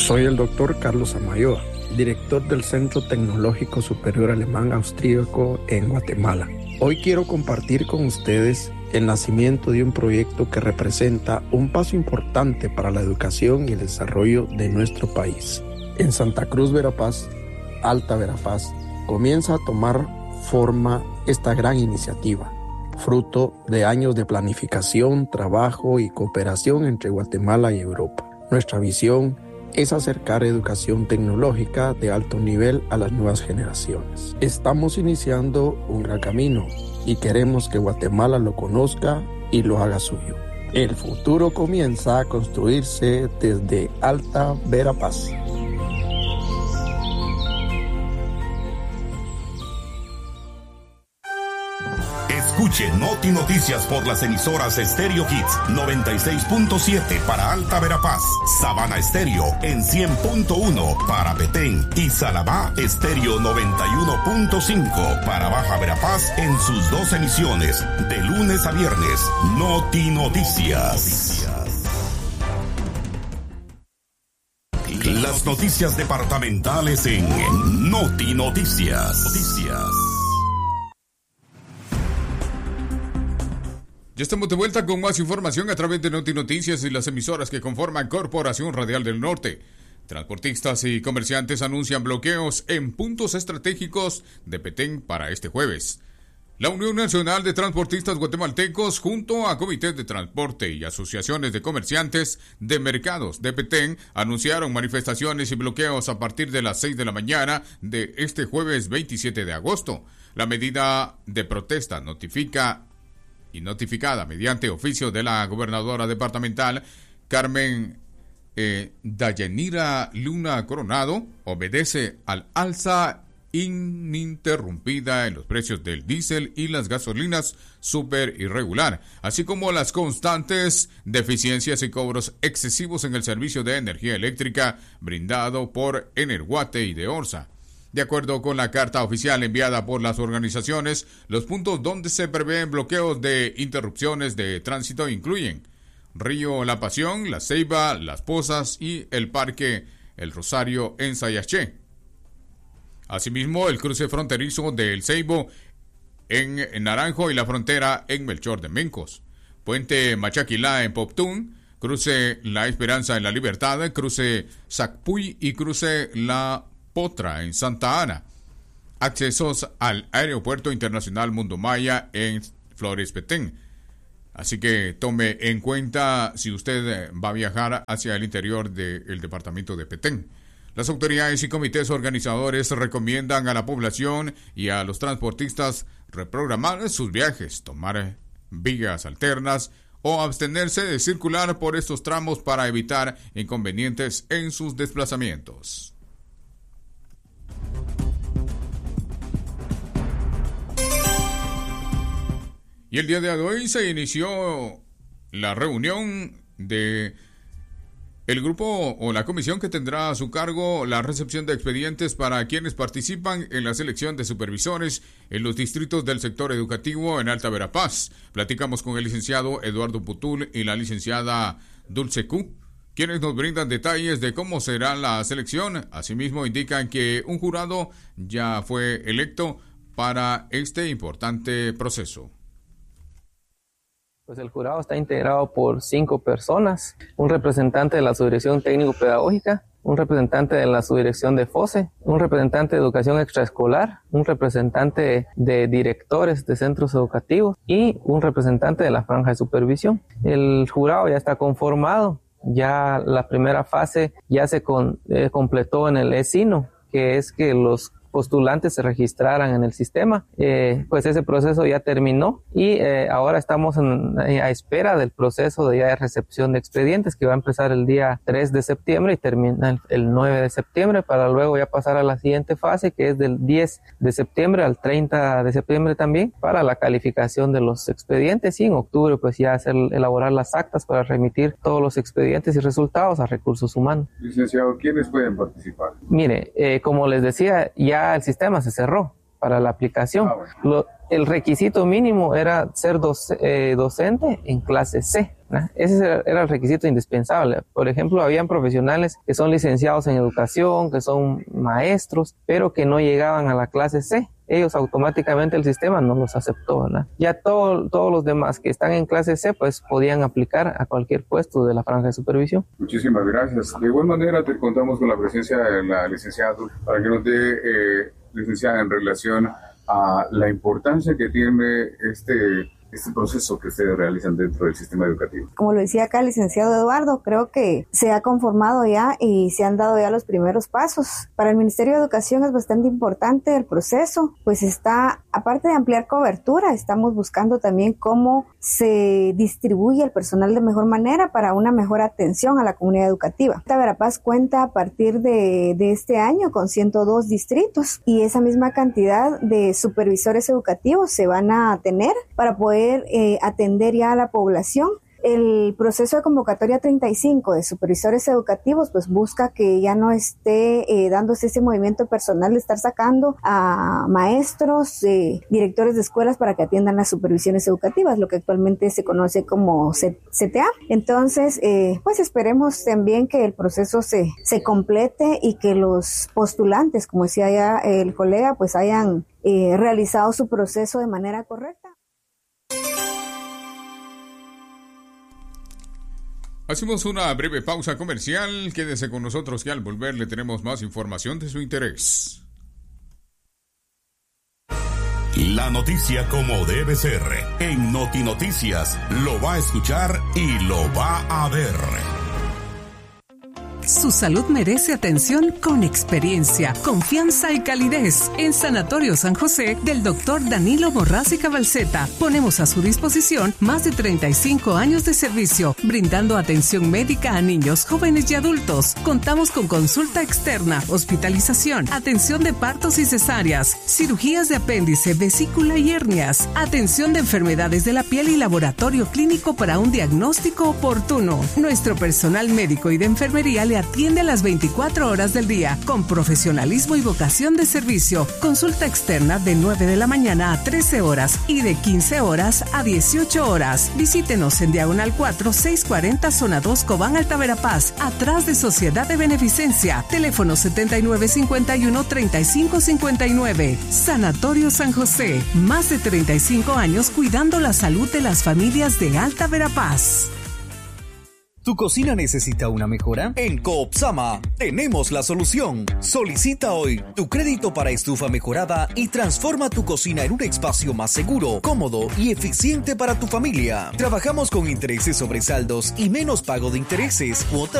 Soy el doctor Carlos Amayoa, director del Centro Tecnológico Superior Alemán Austríaco en Guatemala. Hoy quiero compartir con ustedes el nacimiento de un proyecto que representa un paso importante para la educación y el desarrollo de nuestro país. En Santa Cruz, Verapaz, Alta Verapaz, comienza a tomar forma esta gran iniciativa, fruto de años de planificación, trabajo y cooperación entre Guatemala y Europa. Nuestra visión es acercar educación tecnológica de alto nivel a las nuevas generaciones. Estamos iniciando un gran camino y queremos que Guatemala lo conozca y lo haga suyo. El futuro comienza a construirse desde Alta Verapaz. Escuche Noti Noticias por las emisoras Stereo Hits 96.7 para Alta Verapaz, Sabana Estéreo en 100.1 para Petén y Salabá Estéreo 91.5 para Baja Verapaz en sus dos emisiones de lunes a viernes. Noti Noticias. Las noticias departamentales en Noti Noticias. Ya estamos de vuelta con más información a través de Noti Noticias y las emisoras que conforman Corporación Radial del Norte. Transportistas y comerciantes anuncian bloqueos en puntos estratégicos de Petén para este jueves. La Unión Nacional de Transportistas Guatemaltecos, junto a comités de transporte y asociaciones de comerciantes de mercados de Petén, anunciaron manifestaciones y bloqueos a partir de las 6 de la mañana de este jueves 27 de agosto. La medida de protesta notificada mediante oficio de la gobernadora departamental Carmen Dayanira Luna Coronado, obedece al alza ininterrumpida en los precios del diésel y las gasolinas super irregular, así como las constantes deficiencias y cobros excesivos en el servicio de energía eléctrica brindado por Energuate y de Orsa. De acuerdo con la carta oficial enviada por las organizaciones, los puntos donde se prevén bloqueos de interrupciones de tránsito incluyen Río La Pasión, La Ceiba, Las Pozas y el Parque El Rosario en Sayaché. Asimismo, el cruce fronterizo de El Ceibo en Naranjo y la frontera en Melchor de Mencos, Puente Machaquilá en Poptún, cruce La Esperanza en La Libertad, cruce Sacpuy y cruce La Potra en Santa Ana. Accesos al Aeropuerto Internacional Mundo Maya en Flores Petén. Así que tome en cuenta si usted va a viajar hacia el interior del departamento de Petén. Las autoridades y comités organizadores recomiendan a la población y a los transportistas reprogramar sus viajes, tomar vías alternas o abstenerse de circular por estos tramos para evitar inconvenientes en sus desplazamientos. Y el día de hoy se inició la reunión de el grupo o la comisión que tendrá a su cargo la recepción de expedientes para quienes participan en la selección de supervisores en los distritos del sector educativo en Alta Verapaz. Platicamos con el licenciado Eduardo Putul y la licenciada Dulce Q, quienes nos brindan detalles de cómo será la selección. Asimismo, indican que un jurado ya fue electo para este importante proceso. Pues el jurado está integrado por 5 personas, un representante de la Subdirección Técnico-Pedagógica, un representante de la Subdirección de FOSE, un representante de Educación Extraescolar, un representante de directores de centros educativos y un representante de la Franja de Supervisión. El jurado ya está conformado, ya la primera fase ya se completó en el ESINO, que es que los postulantes se registraran en el sistema. Pues ese proceso ya terminó y ahora estamos a espera del proceso de recepción de expedientes, que va a empezar el día 3 de septiembre y termina el 9 de septiembre, para luego ya pasar a la siguiente fase, que es del 10 de septiembre al 30 de septiembre también, para la calificación de los expedientes, y en octubre pues ya elaborar las actas para remitir todos los expedientes y resultados a Recursos Humanos. Licenciado, ¿quiénes pueden participar? Mire, como les decía, ya el sistema se cerró para la aplicación. El requisito mínimo era ser docente en clase C. ¿verdad? Ese era el requisito indispensable. Por ejemplo, habían profesionales que son licenciados en educación, que son maestros, pero que no llegaban a la clase C. Ellos automáticamente el sistema no los aceptó, ¿verdad? Ya todos los demás que están en clase C pues podían aplicar a cualquier puesto de la franja de supervisión. Muchísimas gracias. De igual manera te contamos con la presencia de la licenciada para que nos dé, licenciada, en relación a la importancia que tiene este proceso que ustedes realizan dentro del sistema educativo. Como lo decía acá el licenciado Eduardo, creo que se ha conformado ya y se han dado ya los primeros pasos. Para el Ministerio de Educación es bastante importante el proceso, pues está, aparte de ampliar cobertura, estamos buscando también cómo se distribuye el personal de mejor manera para una mejor atención a la comunidad educativa. Alta Verapaz cuenta a partir de este año con 102 distritos y esa misma cantidad de supervisores educativos se van a tener para poder atender ya a la población. El proceso de convocatoria 35 de supervisores educativos pues busca que ya no esté dándose ese movimiento personal de estar sacando a maestros, directores de escuelas para que atiendan las supervisiones educativas, lo que actualmente se conoce como CTA. Entonces, pues esperemos también que el proceso se complete y que los postulantes, como decía ya el colega, pues hayan realizado su proceso de manera correcta. Hacemos una breve pausa comercial. Quédese con nosotros que al volver le tenemos más información de su interés. La noticia como debe ser. En Noti Noticias lo va a escuchar y lo va a ver. Su salud merece atención con experiencia, confianza y calidez. En Sanatorio San José del Dr. Danilo Borrás y Cabalceta ponemos a su disposición más de 35 años de servicio, brindando atención médica a niños, jóvenes y adultos. Contamos con consulta externa, hospitalización, atención de partos y cesáreas, cirugías de apéndice, vesícula y hernias, atención de enfermedades de la piel y laboratorio clínico para un diagnóstico oportuno. Nuestro personal médico y de enfermería le atiende a las 24 horas del día, con profesionalismo y vocación de servicio. Consulta externa de 9 de la mañana a 13 horas y de 15 horas a 18 horas. Visítenos en Diagonal 4, 640, Zona 2, Cobán, Alta Verapaz, atrás de Sociedad de Beneficencia. Teléfono 7951-3559. Sanatorio San José. Más de 35 años cuidando la salud de las familias de Alta Verapaz. ¿Tu cocina necesita una mejora? En Coopsama tenemos la solución. Solicita hoy tu crédito para estufa mejorada y transforma tu cocina en un espacio más seguro, cómodo y eficiente para tu familia. Trabajamos con intereses sobre saldos y menos pago de intereses, cuotas